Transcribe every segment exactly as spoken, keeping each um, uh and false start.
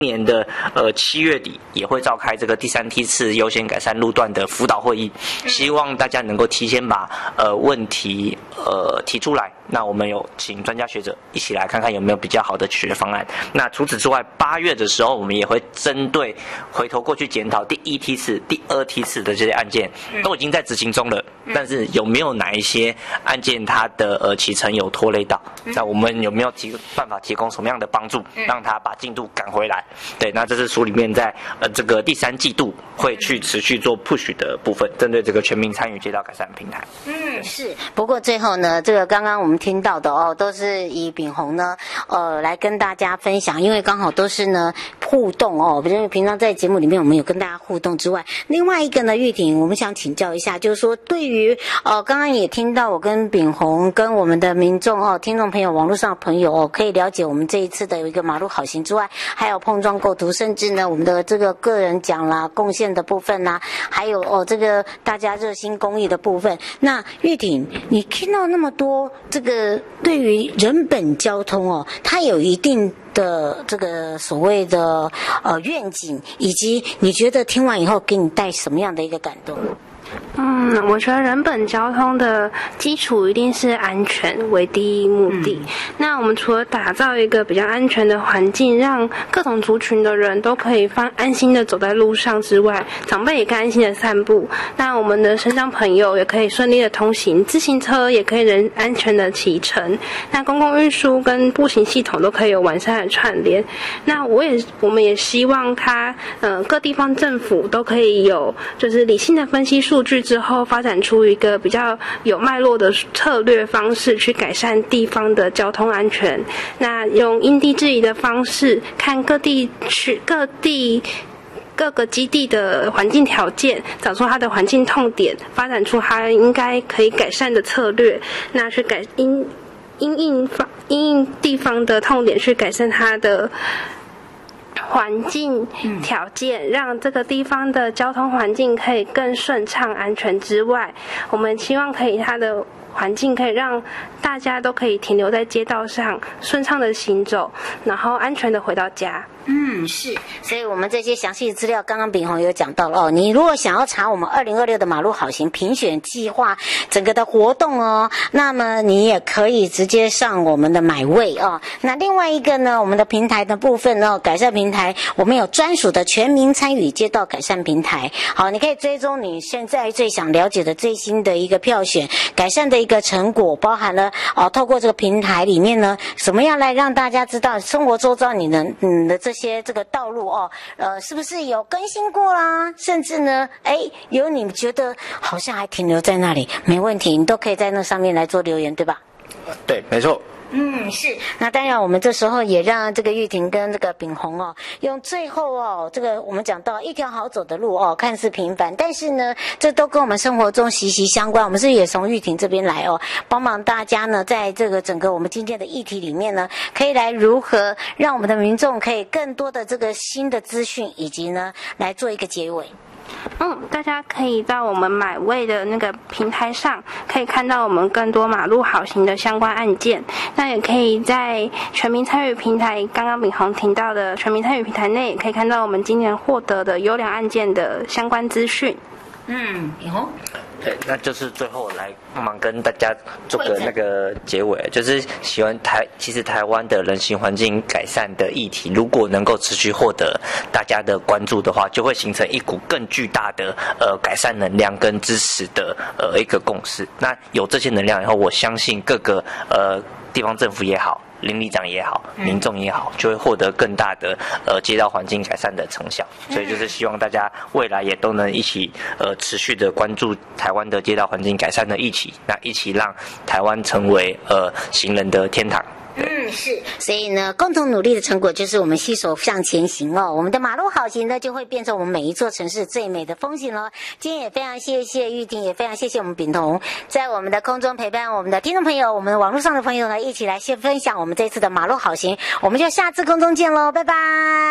年的呃七月底也会召开这个第三梯次优先改善路段的辅导会议，希望大家能够提前把呃问题呃提出来。那我们有请专家学者一起来看看有没有比较好的解决方案。那除此之外，八月的时候我们也会针对回头过去检讨第一梯次、第二梯次的这些案件，都已经在执行中了。但是有没有哪一些案件它的呃起程有拖累到？那我们有没有提办法提供什么样的帮助，让他把进度赶回来？对，那这是书里面在呃这个第三季度会去持续做 push 的部分，针对这个全民参与街道改善平台。 嗯，是。不过最后呢，这个刚刚我们听到的哦，都是以秉弘呢，呃，来跟大家分享，因为刚好都是呢互动哦，因为平常在节目里面我们有跟大家互动之外，另外一个呢，玉婷，我们想请教一下，就是说对于呃刚刚也听到我跟秉弘跟我们的民众哦，听众朋友、网络上的朋友哦，可以了解我们这一次的有一个马路好行之外，还有碰撞构图，甚至呢我们的这个个人奖啦、贡献的部分啦，还有哦这个大家热心公益的部分。那玉婷，你听到那么多这个对于人本交通哦，它有一定的这个所谓的呃愿景，以及你觉得听完以后给你带什么样的一个感动？ 嗯，我觉得人本交通的基础一定是安全为第一目的。嗯、那我们除了打造一个比较安全的环境，让各种族群的人都可以放安心的走在路上之外，长辈也可以安心的散步。那我们的身障朋友也可以顺利的通行，自行车也可以人安全的骑乘。那公共运输跟步行系统都可以有完善的串联。那我也我们也希望它呃各地方政府都可以有就是理性的分析数据之后，发展出一个比较有脉络的策略方式，去改善地方的交通安全。那用因地制宜的方式，看各地区各地各个基地的环境条件，找出它的环境痛点，发展出它应该可以改善的策略，那去改因因应方因应地方的痛点，去改善它的环境条件，让这个地方的交通环境可以更顺畅、安全之外，我们希望可以它的环境可以让大家都可以停留在街道上，顺畅的行走，然后安全的回到家。 嗯，是，所以我们这些详细的资料，刚刚秉弘有讲到了哦。你如果想要查我们二零二六的马路好行评选计划整个的活动哦，那么你也可以直接上我们的买位哦。那另外一个呢，我们的平台的部分呢，改善平台，我们有专属的全民参与街道改善平台。好，你可以追踪你现在最想了解的最新的一个票选改善的一个成果，包含了哦，透过这个平台里面呢，怎么样来让大家知道生活周遭你的嗯的这些这个道路哦，呃，是不是有更新过啦？甚至呢，哎，有你觉得好像还停留在那里，没问题，你都可以在那上面来做留言，对吧？ 对，没错。 嗯，是。那当然，我们这时候也让这个玉婷跟这个秉弘哦，用最后哦，这个我们讲到一条好走的路哦，看似平凡，但是呢，这都跟我们生活中息息相关。我们是也从玉婷这边来哦，帮忙大家呢，在这个整个我们今天的议题里面呢，可以来如何让我们的民众可以更多的这个新的资讯，以及呢，来做一个结尾。 嗯，大家可以到我们买位的那个平台上，可以看到我们更多马路好行的相关案件。那也可以在全民参与平台，刚刚秉弘提到的全民参与平台内，也可以看到我们今年获得的优良案件的相关资讯。 嗯，秉弘。 对，那就是最后来帮忙跟大家做个那个结尾，就是喜欢台，其实台湾的人行环境改善的议题，如果能够持续获得大家的关注的话，就会形成一股更巨大的呃改善能量跟支持的呃一个共识。那有这些能量以后，我相信各个呃地方政府也好，邻里长也好，民众也好，就会获得更大的呃街道环境改善的成效。所以就是希望大家未来也都能一起呃持续的关注台湾的街道环境改善的议题，那一起让台湾成为呃行人的天堂。 嗯，是，所以呢，共同努力的成果就是我们携手向前行哦。我们的马路好行呢，就会变成我们每一座城市最美的风景了。今天也非常谢谢玉婷，也非常谢谢我们秉弘，在我们的空中陪伴我们的听众朋友，我们网络上的朋友呢，一起来先分享我们这次的马路好行。我们就下次空中见喽，拜拜。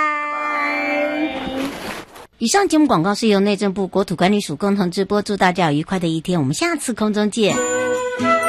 以上节目广告是由内政部国土管理署共同直播，祝大家有愉快的一天，我们下次空中见。